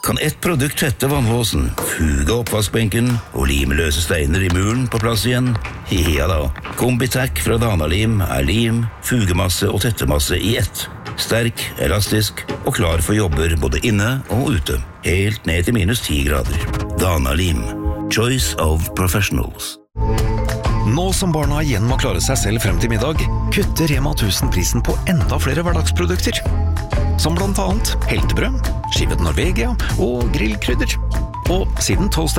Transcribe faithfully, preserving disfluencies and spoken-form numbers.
kan ett produkt tette vannlåsen, fuge oppvaskbenken og lime løse steiner i muren på plass igjen. Ja da, Combitac fra Dana-Lim er lim, fugemasse og tettemasse i ett. Sterk, elastisk og klar for jobber både inne og ute. Helt ned til minus ti grader. Dana-Lim. Choice of professionals. Nå som barna igjen må klare seg selv frem til middag, kutter Rema tusen prisen på enda flere hverdagsprodukter. Som blant annet heltebrød, skivet Norvegia og grillkrydder. Og siden toast